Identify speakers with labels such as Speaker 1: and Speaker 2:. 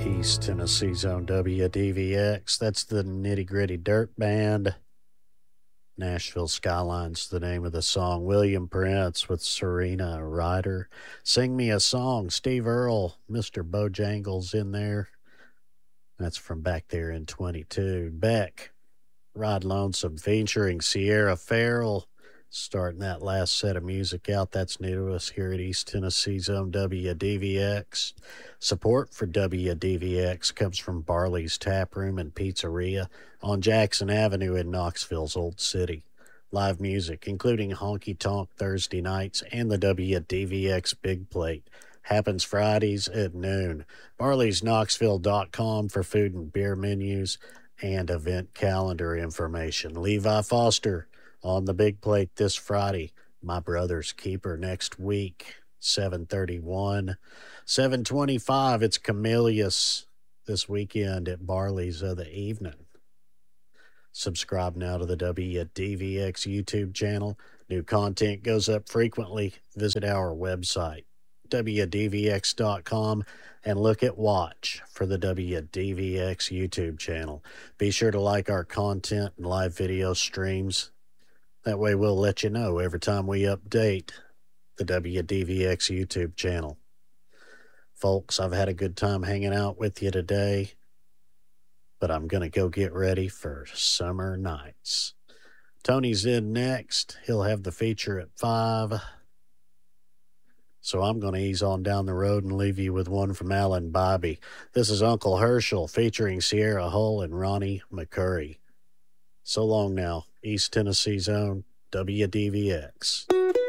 Speaker 1: East Tennessee Zone WDVX. That's the Nitty Gritty Dirt Band. Nashville Skyline's the name of the song. William Prince with Serena Ryder. Sing Me a Song. Steve Earle, Mr. Bojangles in there. That's from back there in 22. Beck, Ride Lonesome featuring Sierra Farrell. Starting that last set of music out. That's new to us here at East Tennessee Zone WDVX. Support for WDVX comes from Barley's Tap Room and Pizzeria on Jackson Avenue in Knoxville's Old City. Live music, including Honky Tonk Thursday nights and the WDVX Big Plate, happens Fridays at noon. Barley'sKnoxville.com for food and beer menus and event calendar information. Levi Foster on the Big Plate this Friday. My Brother's Keeper next week, 7:31. 7:25, it's Camillus this weekend at Barley's of the evening. Subscribe now to the WDVX YouTube channel. New content goes up frequently. Visit our website, WDVX.com, and look at Watch for the WDVX YouTube channel. Be sure to like our content and live video streams. That way we'll let you know every time we update the WDVX YouTube channel. Folks, I've had a good time hanging out with you today, but I'm going to go get ready for summer nights. Tony's in next. He'll have the feature at 5. So I'm going to ease on down the road and leave you with one from Alan Bobby. This is Uncle Herschel featuring Sierra Hull and Ronnie McCurry. So long now, East Tennessee Zone, WDVX.